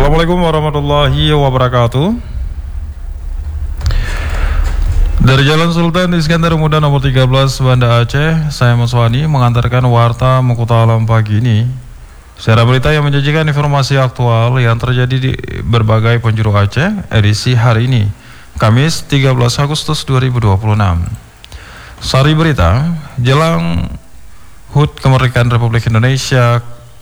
Assalamualaikum warahmatullahi wabarakatuh. Dari Jalan Sultan Iskandar Muda nomor 13 Banda Aceh, saya Maswani mengantarkan warta Mukuta Alam pagi ini. Secara berita yang menyajikan informasi aktual yang terjadi di berbagai penjuru Aceh edisi hari ini, Kamis 13 Agustus 2026. Sari berita, jelang HUT Kemerdekaan Republik Indonesia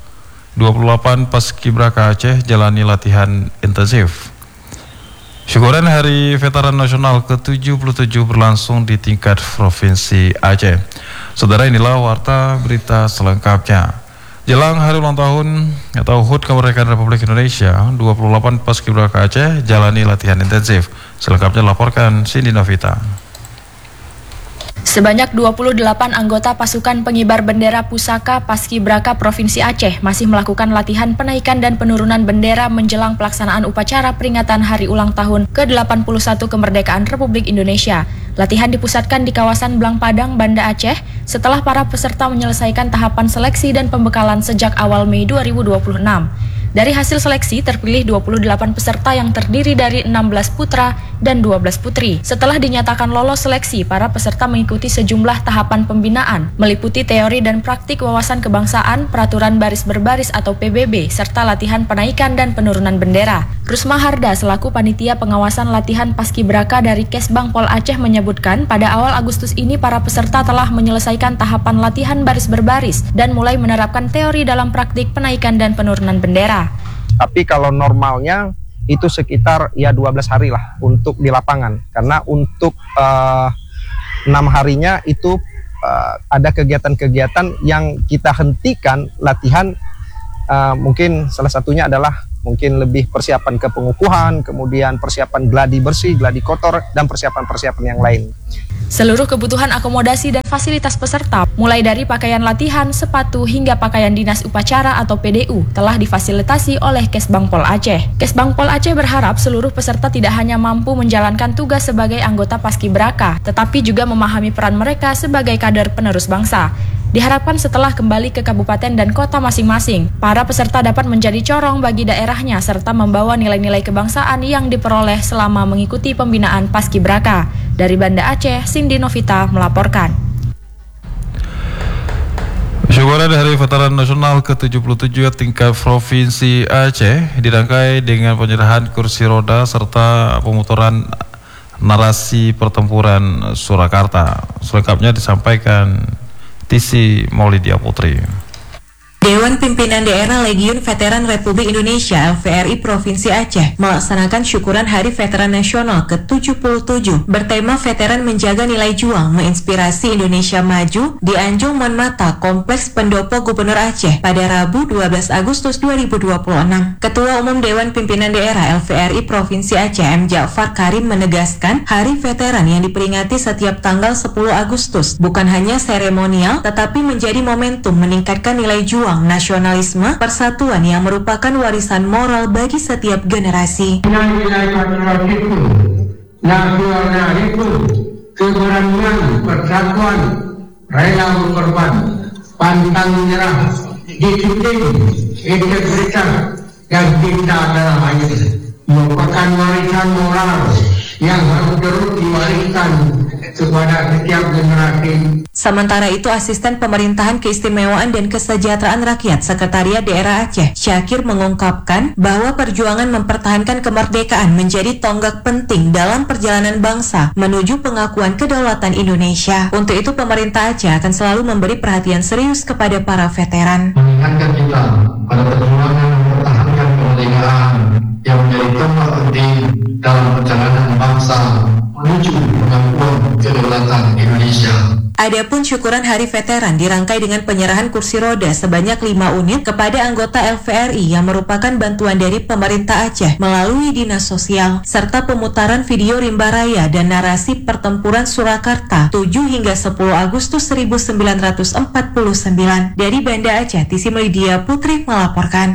28 Paskibraka Aceh jalani latihan intensif. Syukuran Hari Veteran Nasional ke-77 berlangsung di tingkat Provinsi Aceh. Saudara, inilah warta berita selengkapnya. Jelang hari ulang tahun atau HUT Kemerdekaan Republik Indonesia 28 Paskibraka Aceh jalani latihan intensif. Selengkapnya laporkan Cindy Novita. Sebanyak 28 anggota pasukan pengibar bendera pusaka Paskibraka Provinsi Aceh masih melakukan latihan penaikan dan penurunan bendera menjelang pelaksanaan upacara peringatan Hari Ulang Tahun ke-81 Kemerdekaan Republik Indonesia. Latihan dipusatkan di kawasan Blang Padang, Banda Aceh setelah para peserta menyelesaikan tahapan seleksi dan pembekalan sejak awal Mei 2026. Dari hasil seleksi terpilih 28 peserta yang terdiri dari 16 putra dan 12 putri. Setelah dinyatakan lolos seleksi, para peserta mengikuti sejumlah tahapan pembinaan, meliputi teori dan praktik wawasan kebangsaan, peraturan baris berbaris atau PBB, serta latihan penaikan dan penurunan bendera. Rusma Harda selaku panitia pengawasan latihan Paskibraka dari Kesbang Pol Aceh menyebutkan pada awal Agustus ini para peserta telah menyelesaikan tahapan latihan baris berbaris dan mulai menerapkan teori dalam praktik penaikan dan penurunan bendera. Tapi kalau normalnya itu sekitar 12 hari lah untuk di lapangan, karena untuk 6 harinya itu ada kegiatan-kegiatan yang kita hentikan latihan. Mungkin salah satunya adalah mungkin lebih persiapan ke pengukuhan, kemudian persiapan gladi bersih, gladi kotor, dan persiapan-persiapan yang lain. Seluruh kebutuhan akomodasi dan fasilitas peserta, mulai dari pakaian latihan, sepatu, hingga pakaian dinas upacara atau PDU, telah difasilitasi oleh Kesbang Pol Aceh. Kesbang Pol Aceh berharap seluruh peserta tidak hanya mampu menjalankan tugas sebagai anggota Paskibraka, tetapi juga memahami peran mereka sebagai kader penerus bangsa. Diharapkan setelah kembali ke kabupaten dan kota masing-masing, para peserta dapat menjadi corong bagi daerahnya serta membawa nilai-nilai kebangsaan yang diperoleh selama mengikuti pembinaan Paskibraka. Dari Banda Aceh, Cindy Novita melaporkan. Syukuran Hari Veteran Nasional ke-77 tingkat Provinsi Aceh dirangkai dengan penyerahan kursi roda serta pemuturan narasi pertempuran Surakarta. Selengkapnya disampaikan Tisi Maulidia Putri. Dewan Pimpinan Daerah Legiun Veteran Republik Indonesia LVRI Provinsi Aceh melaksanakan syukuran Hari Veteran Nasional ke-77 bertema Veteran Menjaga Nilai Juang Menginspirasi Indonesia Maju di Anjung Monmata, Kompleks Pendopo Gubernur Aceh pada Rabu 12 Agustus 2026. Ketua Umum Dewan Pimpinan Daerah LVRI Provinsi Aceh M. Ja'far Karim menegaskan Hari Veteran yang diperingati setiap tanggal 10 Agustus bukan hanya seremonial tetapi menjadi momentum meningkatkan nilai juang, nasionalisme, persatuan yang merupakan warisan moral bagi setiap generasi. Nilai patriotik itu, nasional itu, keberanian, persatuan, rela berkorban, pantang menyerah, disiplin, integritas, dan cinta dalam air merupakan warisan moral yang harus terus diwariskan kepada setiap generasi. Sementara itu, Asisten Pemerintahan Keistimewaan dan Kesejahteraan Rakyat Sekretariat Daerah Aceh, Syakir mengungkapkan bahwa perjuangan mempertahankan kemerdekaan menjadi tonggak penting dalam perjalanan bangsa menuju pengakuan kedaulatan Indonesia. Untuk itu, pemerintah Aceh akan selalu memberi perhatian serius kepada para veteran. Mengingatkan kita pada perjuangan mempertahankan kemerdekaan yang menjadi tonggak penting dalam perjalanan bangsa menuju pengakuan kedaulatan Indonesia. Adapun syukuran Hari Veteran dirangkai dengan penyerahan kursi roda sebanyak 5 unit kepada anggota LVRI yang merupakan bantuan dari pemerintah Aceh melalui Dinas Sosial, serta pemutaran video rimba raya dan narasi pertempuran Surakarta 7 hingga 10 Agustus 1949. Dari Banda Aceh, Tisi Melidia Putri melaporkan.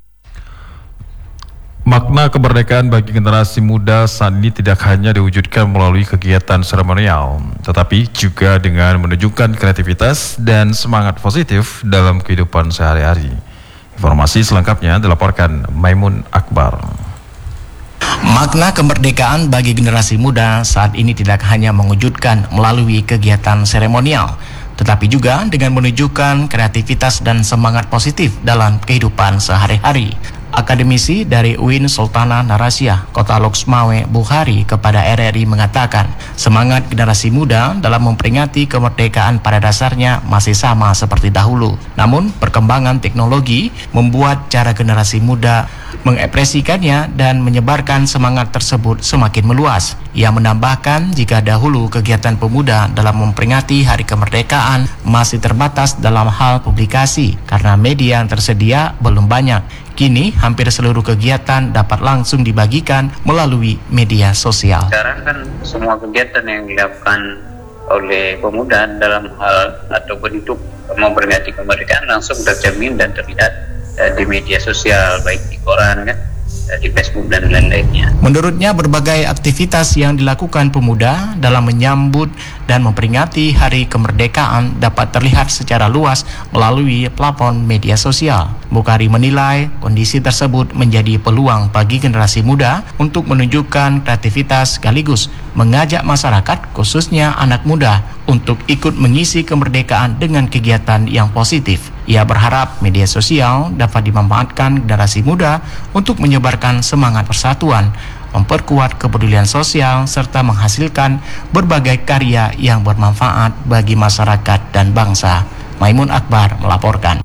Makna kemerdekaan bagi generasi muda saat ini tidak hanya diwujudkan melalui kegiatan seremonial, tetapi juga dengan menunjukkan kreativitas dan semangat positif dalam kehidupan sehari-hari. Informasi selengkapnya dilaporkan Maimun Akbar. Makna kemerdekaan bagi generasi muda saat ini tidak hanya mewujudkan melalui kegiatan seremonial, tetapi juga dengan menunjukkan kreativitas dan semangat positif dalam kehidupan sehari-hari. Akademisi dari UIN Sultanah Narasiah, Kota Loksmawe, Bukhari kepada RRI mengatakan, semangat generasi muda dalam memperingati kemerdekaan pada dasarnya masih sama seperti dahulu. Namun, perkembangan teknologi membuat cara generasi muda mengekspresikannya dan menyebarkan semangat tersebut semakin meluas. Ia menambahkan, jika dahulu kegiatan pemuda dalam memperingati Hari Kemerdekaan masih terbatas dalam hal publikasi karena media yang tersedia belum banyak. Kini, hampir seluruh kegiatan dapat langsung dibagikan melalui media sosial. Sekarang kan semua kegiatan yang dilakukan oleh pemuda dalam hal atau bentuk memperingati kemerdekaan langsung tercermin dan terlihat di media sosial, baik di koran, kan, di Facebook dan lain-lainnya. Menurutnya, berbagai aktivitas yang dilakukan pemuda dalam menyambut dan memperingati Hari Kemerdekaan dapat terlihat secara luas melalui platform media sosial. Bukhari menilai kondisi tersebut menjadi peluang bagi generasi muda untuk menunjukkan kreativitas sekaligus mengajak masyarakat, khususnya anak muda, untuk ikut mengisi kemerdekaan dengan kegiatan yang positif. Ia berharap media sosial dapat dimanfaatkan generasi muda untuk menyebarkan semangat persatuan, memperkuat kepedulian sosial, serta menghasilkan berbagai karya yang bermanfaat bagi masyarakat dan bangsa. Maimun Akbar melaporkan.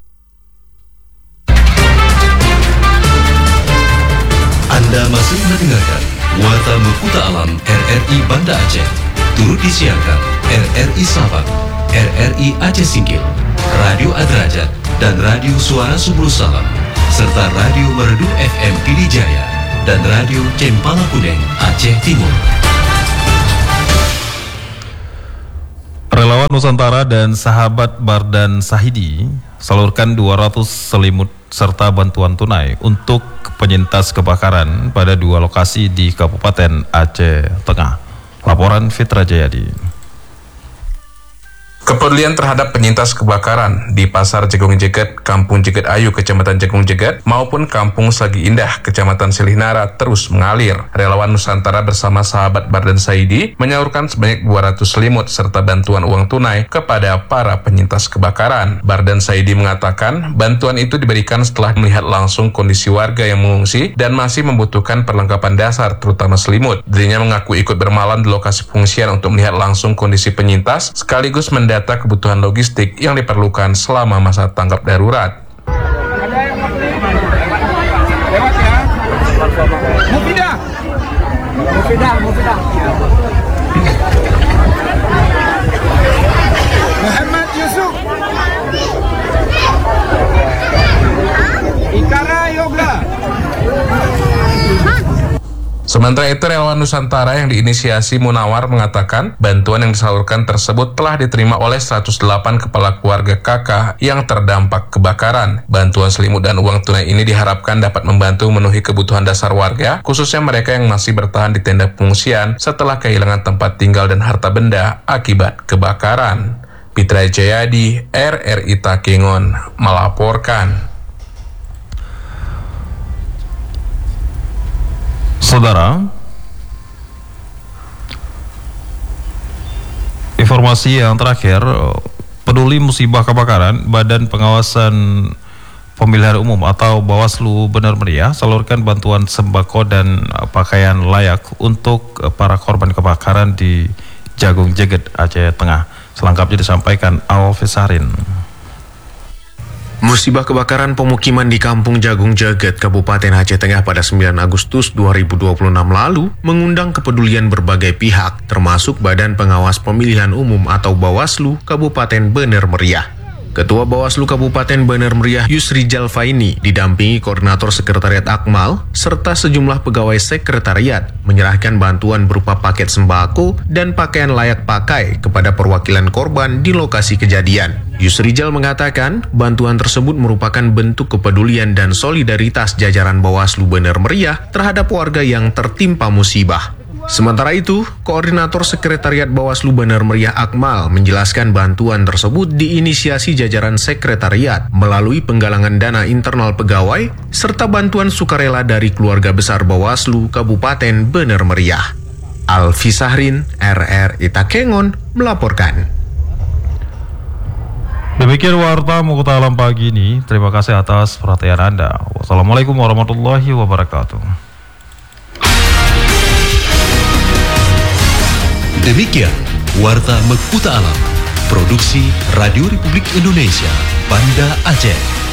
Anda masih mendengarkan Warta Mekuta Alam RRI Banda Aceh. Turut disiarkan RRI Sabang, RRI Aceh Singkil, Radio Adrajat, dan Radio Suara Subul Salam, serta Radio Merdu FM Pidijaya dan Radio Cempala Kuneng Aceh Timur. Relawan Nusantara dan sahabat Bardan Sahidi salurkan 200 selimut serta bantuan tunai untuk penyintas kebakaran pada 2 lokasi di Kabupaten Aceh Tengah. Laporan Fitra Jayadi. Kepedulian terhadap penyintas kebakaran di Pasar Jagung Jeget, Kampung Jeget Ayu, Kecamatan Jagung Jeget, maupun Kampung Sagi Indah, Kecamatan Silihnara terus mengalir. Relawan Nusantara bersama sahabat Bardan Sahidi menyalurkan sebanyak 200 selimut serta bantuan uang tunai kepada para penyintas kebakaran. Bardan Sahidi mengatakan bantuan itu diberikan setelah melihat langsung kondisi warga yang mengungsi dan masih membutuhkan perlengkapan dasar, terutama selimut. Dirinya mengaku ikut bermalam di lokasi pengungsian untuk melihat langsung kondisi penyintas, sekaligus mendata kebutuhan logistik yang diperlukan selama masa tanggap darurat. Mufidah. Muhammad Yusuf. Ikara Yoga. Sementara itu, relawan Nusantara yang diinisiasi Munawar mengatakan bantuan yang disalurkan tersebut telah diterima oleh 108 kepala keluarga KK yang terdampak kebakaran. Bantuan selimut dan uang tunai ini diharapkan dapat membantu memenuhi kebutuhan dasar warga, khususnya mereka yang masih bertahan di tenda pengungsian setelah kehilangan tempat tinggal dan harta benda akibat kebakaran. Fitra Jayadi, RRI Takengon melaporkan. Saudara, informasi yang terakhir, peduli musibah kebakaran, Badan Pengawasan Pemilihan Umum atau Bawaslu Benar Meriah salurkan bantuan sembako dan pakaian layak untuk para korban kebakaran di Jagung Jeget, Aceh Tengah. Selengkapnya disampaikan Alfisarin. Musibah kebakaran pemukiman di Kampung Jagung Jeget, Kabupaten Aceh Tengah pada 9 Agustus 2026 lalu mengundang kepedulian berbagai pihak, termasuk Badan Pengawas Pemilihan Umum atau Bawaslu Kabupaten Benar Meriah. Ketua Bawaslu Kabupaten Benar Meriah Yusrijal Faini didampingi Koordinator Sekretariat Akmal serta sejumlah pegawai sekretariat menyerahkan bantuan berupa paket sembako dan pakaian layak pakai kepada perwakilan korban di lokasi kejadian. Yusrijal mengatakan bantuan tersebut merupakan bentuk kepedulian dan solidaritas jajaran Bawaslu Benar Meriah terhadap warga yang tertimpa musibah. Sementara itu, Koordinator Sekretariat Bawaslu Bener Meriah Akmal menjelaskan bantuan tersebut diinisiasi jajaran sekretariat melalui penggalangan dana internal pegawai serta bantuan sukarela dari keluarga besar Bawaslu Kabupaten Bener Meriah. Alfi Sahrin, RRI Takengon, melaporkan. Demikian warta Mukuta Alam pagi ini. Terima kasih atas perhatian Anda. Wassalamualaikum warahmatullahi wabarakatuh. Demikian Warta Mekuta Alam, produksi Radio Republik Indonesia, Banda Aceh.